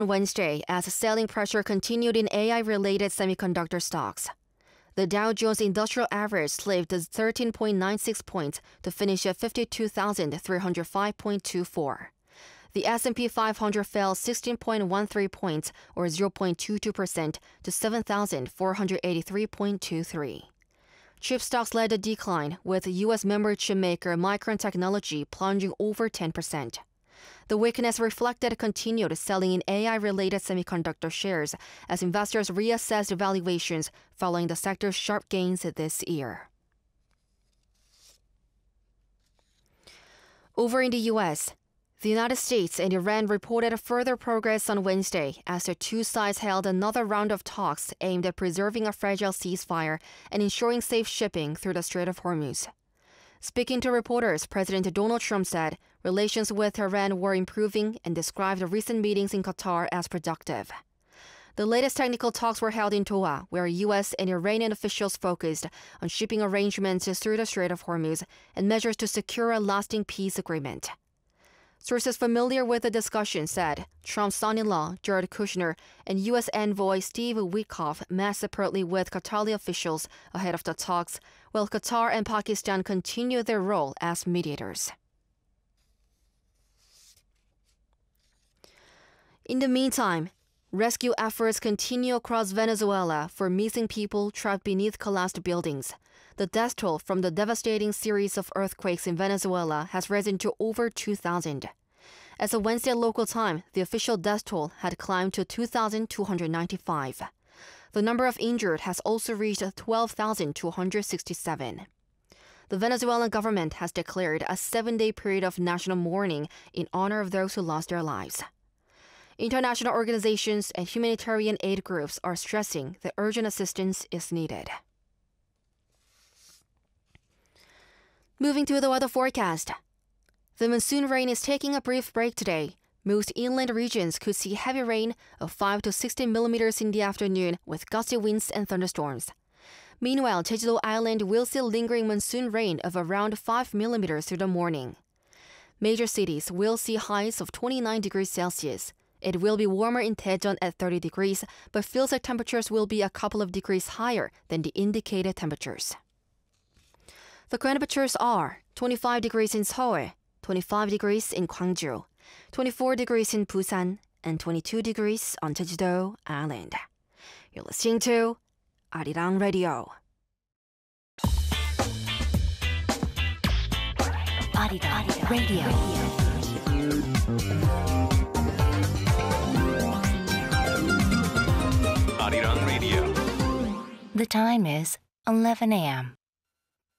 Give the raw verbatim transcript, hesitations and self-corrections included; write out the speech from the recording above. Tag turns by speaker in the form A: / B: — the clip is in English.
A: Wednesday as selling pressure continued in A I-related semiconductor stocks. The Dow Jones Industrial Average slipped thirteen point nine six points to finish at fifty-two thousand three hundred five point two four. The S and P five hundred fell sixteen point one three points, or zero point two two percent, to seven thousand four hundred eighty-three point two three. Chip stocks led the decline, with U S memory chip maker Micron Technology plunging over ten percent. The weakness reflected continued selling in A I-related semiconductor shares as investors reassessed valuations following the sector's sharp gains this year. Over in the U S, the United States and Iran reported further progress on Wednesday as the two sides held another round of talks aimed at preserving a fragile ceasefire and ensuring safe shipping through the Strait of Hormuz. Speaking to reporters, President Donald Trump said relations with Iran were improving and described the recent meetings in Qatar as productive. The latest technical talks were held in Doha, where U S and Iranian officials focused on shipping arrangements through the Strait of Hormuz and measures to secure a lasting peace agreement. Sources familiar with the discussion said Trump's son-in-law, Jared Kushner, and U S envoy Steve Witkoff met separately with Qatari officials ahead of the talks, while Qatar and Pakistan continue their role as mediators. In the meantime, rescue efforts continue across Venezuela for missing people trapped beneath collapsed buildings. The death toll from the devastating series of earthquakes in Venezuela has risen to over two thousand. As of Wednesday local time, the official death toll had climbed to two thousand two hundred ninety-five. The number of injured has also reached twelve thousand two hundred sixty-seven. The Venezuelan government has declared a seven-day period of national mourning in honor of those who lost their lives. International organizations and humanitarian aid groups are stressing that urgent assistance is needed. Moving to the weather forecast. The monsoon rain is taking a brief break today. Most inland regions could see heavy rain of five to sixteen millimeters in the afternoon with gusty winds and thunderstorms. Meanwhile, Jeju-do Island will see lingering monsoon rain of around five millimeters through the morning. Major cities will see highs of twenty-nine degrees Celsius. It will be warmer in Daejeon at thirty degrees, but feels like temperatures will be a couple of degrees higher than the indicated temperatures. The temperatures are twenty-five degrees in Seoul, twenty-five degrees in Gwangju, twenty-four degrees in Busan, and twenty-two degrees on Jeju-do Island. You're listening to Arirang Radio.
B: Arirang Radio.
C: Arirang Radio.
B: The time is eleven a m